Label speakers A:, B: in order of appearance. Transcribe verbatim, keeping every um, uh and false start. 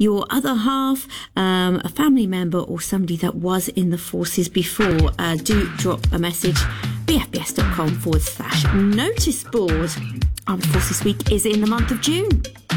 A: your other half, um, a family member or somebody that was in the forces before, uh, do drop a message. bfbs.com forward slash notice board. Armed Forces Week is in the month of June.